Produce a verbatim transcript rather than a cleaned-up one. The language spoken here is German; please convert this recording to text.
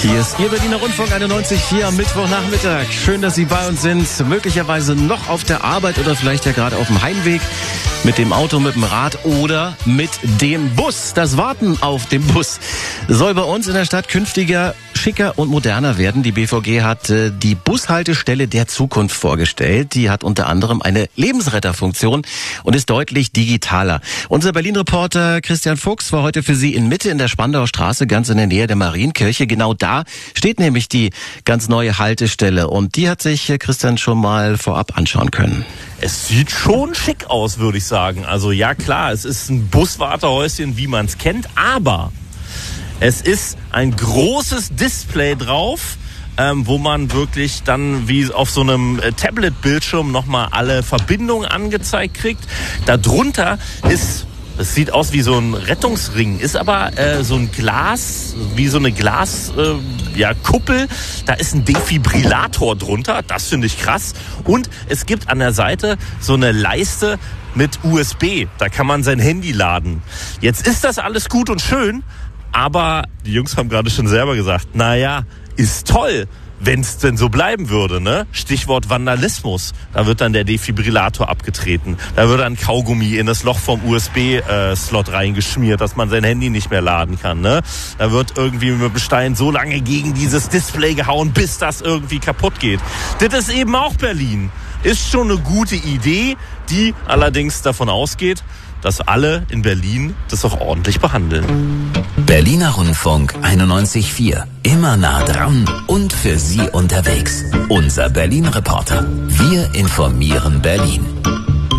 Hier ist Ihr Berliner Rundfunk einundneunzig Komma vier am Mittwochnachmittag. Schön, dass Sie bei uns sind. Möglicherweise noch auf der Arbeit oder vielleicht ja gerade auf dem Heimweg. Mit dem Auto, mit dem Rad oder mit dem Bus. Das Warten auf dem Bus soll bei uns in der Stadt künftiger, schicker und moderner werden. Die B V G hat äh, die Bushaltestelle der Zukunft vorgestellt. Die hat unter anderem eine Lebensretterfunktion und ist deutlich digitaler. Unser Berlin-Reporter Christian Fuchs war heute für Sie in Mitte in der Spandauer Straße, ganz in der Nähe der Marienkirche. Genau da steht nämlich die ganz neue Haltestelle und die hat sich äh, Christian schon mal vorab anschauen können. Es sieht schon schick aus, würde ich sagen. Also ja klar, es ist ein Buswartehäuschen, wie man es kennt, aber es ist ein großes Display drauf, ähm, wo man wirklich dann wie auf so einem äh, Tablet-Bildschirm nochmal alle Verbindungen angezeigt kriegt. Darunter ist... Es sieht aus wie so ein Rettungsring, ist aber äh, so ein Glas, wie so eine Glas, äh, ja, Kuppel. Da ist ein Defibrillator drunter, das finde ich krass. Und es gibt an der Seite so eine Leiste mit U S B, da kann man sein Handy laden. Jetzt ist das alles gut und schön, aber die Jungs haben gerade schon selber gesagt, naja, ist toll. Wenn es denn so bleiben würde, ne? Stichwort Vandalismus. Da wird dann der Defibrillator abgetreten. Da wird dann Kaugummi in das Loch vom U S B-Slot reingeschmiert, dass man sein Handy nicht mehr laden kann, ne? Da wird irgendwie mit dem Stein so lange gegen dieses Display gehauen, bis das irgendwie kaputt geht. Das ist eben auch Berlin. Ist schon eine gute Idee, die allerdings davon ausgeht, dass alle in Berlin das auch ordentlich behandeln. Berliner Rundfunk einundneunzig Komma vier. Immer nah dran und für Sie unterwegs. Unser Berlin-Reporter. Wir informieren Berlin.